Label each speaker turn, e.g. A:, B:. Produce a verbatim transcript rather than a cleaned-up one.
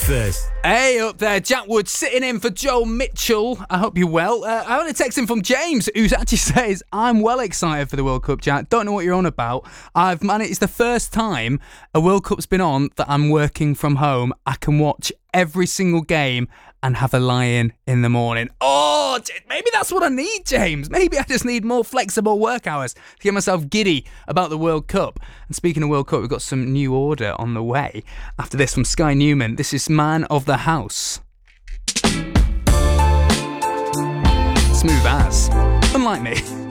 A: Breakfast.
B: Hey, up there, Jack Wood sitting in for Joe Mitchell. I hope you're well. Uh, I want to text in from James, who actually says, I'm well excited for the World Cup, Jack. Don't know what you're on about. I've managed, it's the first time a World Cup's been on that I'm working from home. I can watch every single game and have a lie-in in the morning. Oh, maybe that's what I need, James. Maybe I just need more flexible work hours to get myself giddy about the World Cup. And speaking of World Cup, we've got some new order on the way. After this from Sky Newman, this is Man of the House. Smooth as. Unlike me.